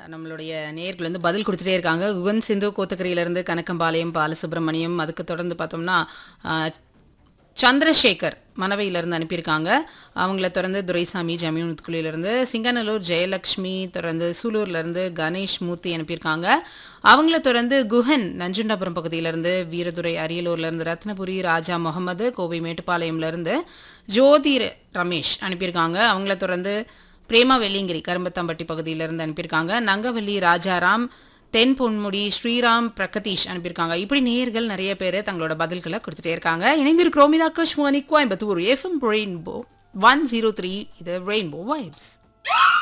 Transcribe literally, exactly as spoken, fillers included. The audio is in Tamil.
நம்மளுடைய நேயர்கள் வந்து பதில் குடுத்துட்டே இருக்காங்க. குகன் சிந்து கோத்தகிரியிலிருந்து கனகம்பாளையம் பாலசுப்ரமணியம். அதுக்கு தொடர்ந்து பார்த்தோம்னா, அ சந்திரசேகர் மணவையிலிருந்து அனுப்பியிருக்காங்க. அவங்கள தொடர்ந்து துரைசாமி ஜமீன்குழியிலிருந்து, சிங்கநல்லூர் ஜெயலக்ஷ்மி, தொடர்ந்து சூலூர்லேருந்து கணேஷ் மூர்த்தி அனுப்பியிருக்காங்க. அவங்கள தொடர்ந்து குஹன் நஞ்சுண்டாபுரம் பகுதியிலேருந்து, வீரதுரை அரியலூர்லேருந்து ரத்னபுரி ராஜா முகமது, கோவை மேட்டுப்பாளையம்லேருந்து ஜோதி ரமேஷ் அனுப்பியிருக்காங்க. அவங்கள தொடர்ந்து பிரேமா வெள்ளிங்கிரி கரும்பத்தம்பட்டி பகுதியிலிருந்து அனுப்பியிருக்காங்க. நங்கவல்லி ராஜாராம், தென் பொன்முடி ஸ்ரீராம் பிரகதீஷ் அனுப்பியிருக்காங்க. இப்படி நேயர்கள் நிறைய பேர் தங்களோட பதில்களை கொடுத்துட்டே இருக்காங்க. இணைந்திருக்கிறோம் இது Akashvani Coimbatore FM rainbow one zero three. இது ரெயின்போ வைப்ஸ்.